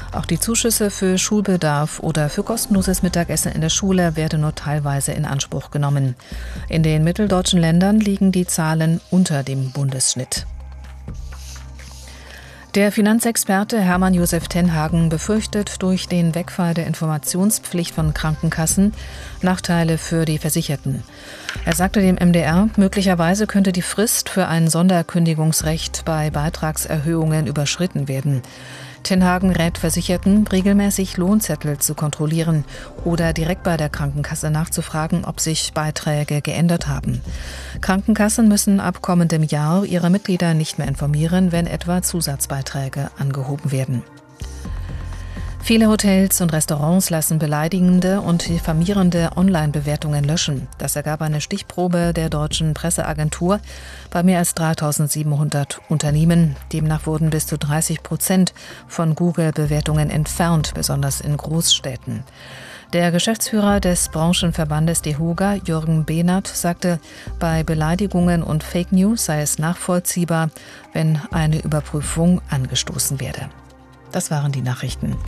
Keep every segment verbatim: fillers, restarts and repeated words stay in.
Auch die Zuschüsse für Schulbedarf oder für kostenloses Mittagessen in der Schule werden nur teilweise in Anspruch genommen. In den mitteldeutschen Ländern liegen die Zahlen unter dem Bundesschnitt. Der Finanzexperte Hermann Josef Tenhagen befürchtet durch den Wegfall der Informationspflicht von Krankenkassen Nachteile für die Versicherten. Er sagte dem M D R, möglicherweise könnte die Frist für ein Sonderkündigungsrecht bei Beitragserhöhungen überschritten werden. Tenhagen rät Versicherten, regelmäßig Lohnzettel zu kontrollieren oder direkt bei der Krankenkasse nachzufragen, ob sich Beiträge geändert haben. Krankenkassen müssen ab kommendem Jahr ihre Mitglieder nicht mehr informieren, wenn etwa Zusatzbeiträge angehoben werden. Viele Hotels und Restaurants lassen beleidigende und diffamierende Online-Bewertungen löschen. Das ergab eine Stichprobe der deutschen Presseagentur bei mehr als dreitausendsiebenhundert Unternehmen. Demnach wurden bis zu dreißig Prozent von Google-Bewertungen entfernt, besonders in Großstädten. Der Geschäftsführer des Branchenverbandes DEHOGA, Jürgen Behnert, sagte, bei Beleidigungen und Fake News sei es nachvollziehbar, wenn eine Überprüfung angestoßen werde. Das waren die Nachrichten.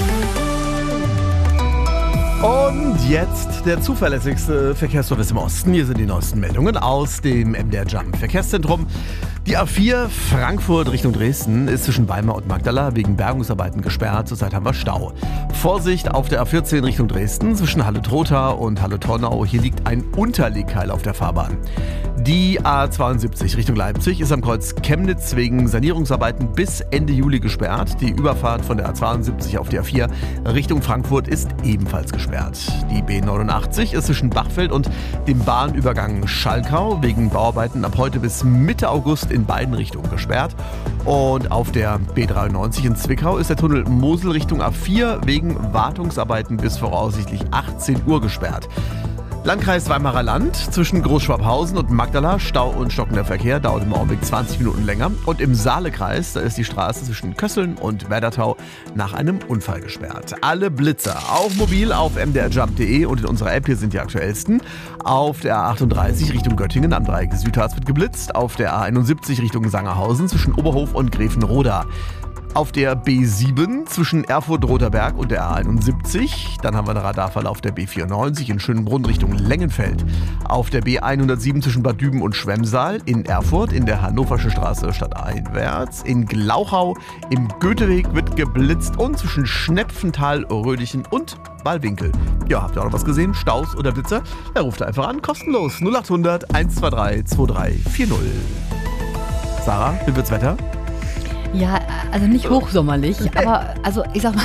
Und jetzt der zuverlässigste Verkehrsservice im Osten. Hier sind die neuesten Meldungen aus dem M D R Jump Verkehrszentrum. Die A vier Frankfurt Richtung Dresden ist zwischen Weimar und Magdala wegen Bergungsarbeiten gesperrt. Zurzeit haben wir Stau. Vorsicht auf der A vierzehn Richtung Dresden zwischen Halle-Trotha und Halle-Tornau. Hier liegt ein Unterlegkeil auf der Fahrbahn. Die A zweiundsiebzig Richtung Leipzig ist am Kreuz Chemnitz wegen Sanierungsarbeiten bis Ende Juli gesperrt. Die Überfahrt von der A zweiundsiebzig auf die A vier Richtung Frankfurt ist ebenfalls gesperrt. Die B neunundachtzig ist zwischen Bachfeld und dem Bahnübergang Schalkau wegen Bauarbeiten ab heute bis Mitte August in beiden Richtungen gesperrt. Und auf der B dreiundneunzig in Zwickau ist der Tunnel Mosel Richtung A vier wegen Wartungsarbeiten bis voraussichtlich achtzehn Uhr gesperrt. Landkreis Weimarer Land zwischen Großschwabhausen und Magdala, Stau und stockender Verkehr, dauert im Augenblick zwanzig Minuten länger. Und im Saalekreis, da ist die Straße zwischen Kösseln und Werdertau nach einem Unfall gesperrt. Alle Blitzer, auch mobil auf m d r jump punkt d e und in unserer App hier sind die aktuellsten. Auf der A achtunddreißig Richtung Göttingen am Dreieck Südharz wird geblitzt. Auf der A einundsiebzig Richtung Sangerhausen zwischen Oberhof und Gräfenroda. Auf der B sieben zwischen Erfurt-Roterberg und der A einundsiebzig. Dann haben wir einen Radarverlauf der B vierundneunzig in Schönbrunn Richtung Lengenfeld. Auf der B hundertsieben zwischen Bad Düben und Schwemmsaal. In Erfurt in der Hannoversche Straße stadteinwärts. In Glauchau im Goetheweg wird geblitzt und zwischen Schnepfenthal, Rödichen und Ballwinkel. Ja, habt ihr auch noch was gesehen? Staus oder Blitzer? Ja, ruft einfach an, kostenlos. null achthundert eins zwei drei zwei drei vier null. Sarah, wie wird's Wetter? Ja, also nicht hochsommerlich, aber also ich sag mal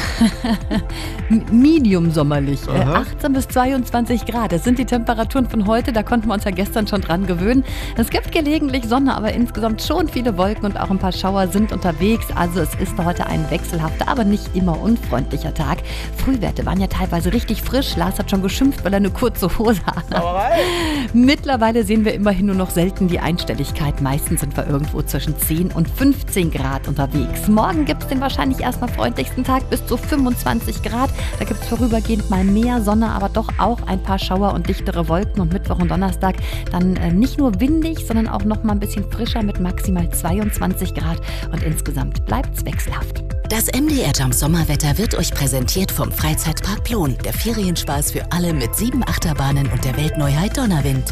medium sommerlich. Äh, achtzehn bis zweiundzwanzig Grad. Das sind die Temperaturen von heute, da konnten wir uns ja gestern schon dran gewöhnen. Es gibt gelegentlich Sonne, aber insgesamt schon viele Wolken und auch ein paar Schauer sind unterwegs. Also es ist heute ein wechselhafter, aber nicht immer unfreundlicher Tag. Frühwerte waren ja teilweise richtig frisch. Lars hat schon geschimpft, weil er eine kurze Hose hat. Mittlerweile sehen wir immerhin nur noch selten die Einstelligkeit. Meistens sind wir irgendwo zwischen zehn und fünfzehn Grad unterwegs. Morgen gibt es den wahrscheinlich erstmal freundlichsten Tag bis zu fünfundzwanzig Grad. Da gibt es vorübergehend mal mehr Sonne, aber doch auch ein paar Schauer und dichtere Wolken. Und Mittwoch und Donnerstag dann äh, nicht nur windig, sondern auch noch mal ein bisschen frischer mit maximal zweiundzwanzig Grad. Und insgesamt bleibt es wechselhaft. Das M D R Jump Sommerwetter wird euch präsentiert vom Freizeitpark Plon. Der Ferienspaß für alle mit sieben Achterbahnen und der Weltneuheit Donnerwind.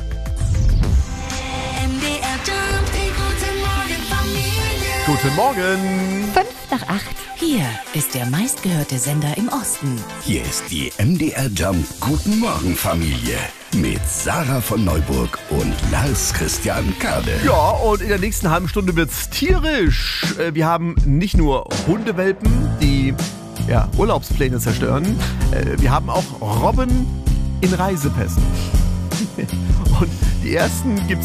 Guten Morgen. Fünf nach acht. Hier ist der meistgehörte Sender im Osten. Hier ist die M D R Jump Guten Morgen Familie mit Sarah von Neuburg und Lars Christian Kade. Ja, und in der nächsten halben Stunde wird's tierisch. Wir haben nicht nur Hundewelpen, die ja, Urlaubspläne zerstören. Wir haben auch Robben in Reisepässen. Und die ersten gibt's